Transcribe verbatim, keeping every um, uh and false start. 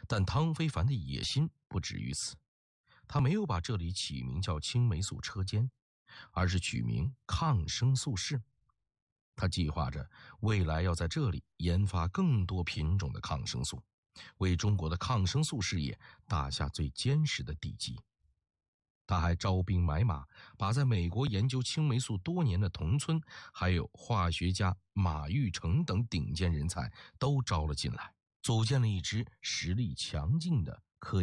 但汤非凡的野心不止于此，他没有把这里起名叫青霉素车间，而是取名抗生素室。他计划着未来要在这里研发更多品种的抗生素，为中国的抗生素事业打下最坚实的地基。他还招兵买马，把在美国研究青霉素多年的童村，还有化学家马玉成等顶尖人才都招了进来，组建了一支实力强劲的